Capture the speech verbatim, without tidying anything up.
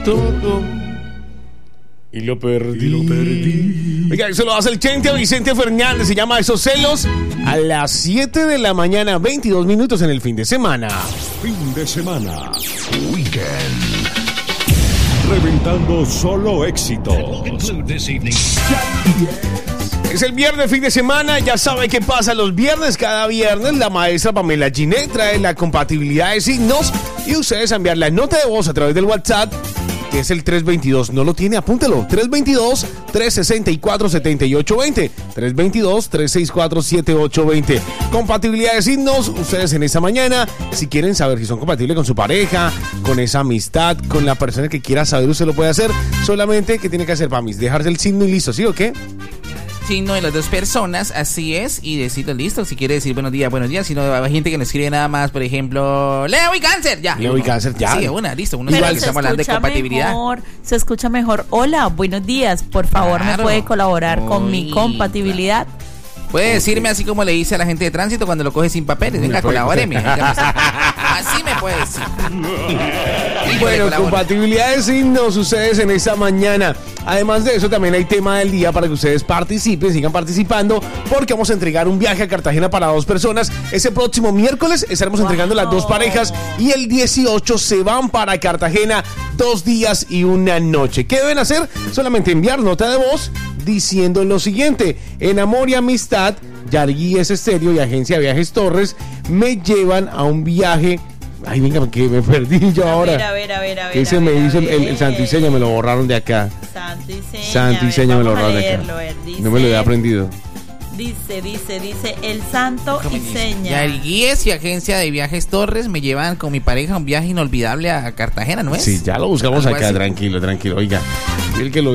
todo y lo perdí. Y lo perdí. Oiga, eso lo hace el Chente Vicente Fernández. Se llama Esos Celos. A las siete de la mañana, veintidós minutos en el fin de semana. Fin de semana. Weekend. Reventando solo éxito. Es el viernes, fin de semana. Ya sabe qué pasa los viernes. Cada viernes la maestra Pamela Ginet trae la compatibilidad de signos y ustedes enviar la nota de voz a través del WhatsApp, que es el tres veintidós. No lo tiene, apúntelo. tres veintidós, tres sesenta y cuatro, setenta y ocho veinte. tres veintidós, tres sesenta y cuatro, setenta y ocho veinte. Compatibilidad de signos. Ustedes en esta mañana, si quieren saber si son compatibles con su pareja, con esa amistad, con la persona que quiera saber, usted lo puede hacer. Solamente que tiene que hacer, Pamis, dejarse el signo y listo, ¿sí o qué? Signo de las dos personas, así es, y decirlo listo. Si quiere decir buenos días, buenos días. Si no, hay gente que no escribe nada más, por ejemplo, Leo y Cáncer, ya. Leo y Cáncer, ya. Sí, una, listo. Uno Pero sabe que se estamos hablando de escucha compatibilidad. Mejor, se escucha mejor. Hola, buenos días. Por favor, Claro. ¿me puede colaborar Uy, con mi compatibilidad? Puede decirme así como le dice a la gente de tránsito cuando lo coge sin papeles. Venga, colabóreme. Así me puede decir. Bueno, compatibilidad de signos ustedes en esta mañana. Además de eso, también hay tema del día para que ustedes participen, sigan participando, porque vamos a entregar un viaje a Cartagena para dos personas. Ese próximo miércoles estaremos wow. entregando las dos parejas y el dieciocho se van para Cartagena dos días y una noche. ¿Qué deben hacer? Solamente enviar nota de voz diciendo lo siguiente: en amor y amistad, Yarguíes Estéreo y Agencia de Viajes Torres me llevan a un viaje. Ay, venga, que me perdí yo ahora. A ver, a ver, a ver. Que se me hizo el, el Santo y Seña, me lo borraron de acá. Santo y Seña. Santo y Seña me lo borraron de acá. Dice, no me lo he aprendido. Dice, dice, dice, el Santo y Seña. Yarguíes y Agencia de Viajes Torres me llevan con mi pareja a un viaje inolvidable a Cartagena, ¿no es? Sí, ya lo buscamos Algo acá, así. tranquilo, tranquilo. Oiga, el que lo